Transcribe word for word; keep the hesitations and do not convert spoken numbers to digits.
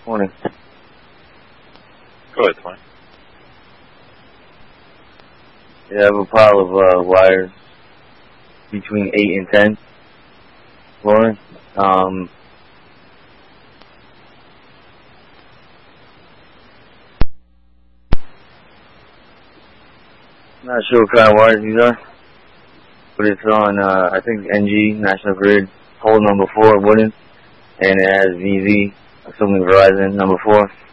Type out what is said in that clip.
Morning. Go ahead, Tony. You have a pile of uh, wires between eight and ten. Lauren, um, not sure what kind of wires these are, but it's on, uh, I think N G, National Grid, pole number four, wooden, and it has V Z, assuming Verizon, number four.